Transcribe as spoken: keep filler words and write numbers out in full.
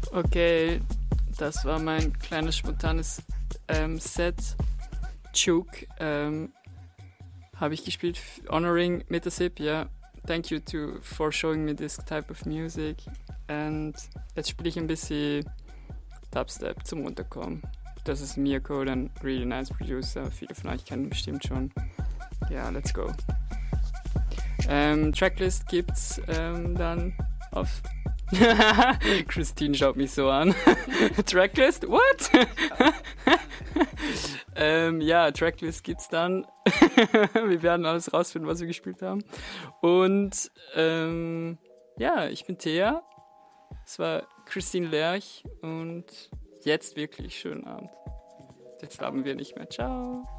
Okay, das war mein kleines spontanes ähm, Set. Chook ähm, habe ich gespielt, honoring Metasip, ja. Yeah. Thank you to, for showing me this type of music. And jetzt spiele ich ein bisschen Dubstep zum Runterkommen. Das ist Mirko, ein really nice Producer. Viele von euch kennen ihn bestimmt schon. Ja, yeah, let's go. Ähm, Tracklist gibt's ähm, dann auf... Christine schaut mich so an. Tracklist? What? ähm, ja, Tracklist gibt's dann. Wir werden alles rausfinden, was wir gespielt haben. Und ähm, ja, ich bin Thea. Es war Christine Lerch und jetzt wirklich schönen Abend. Jetzt haben wir nicht mehr. Ciao.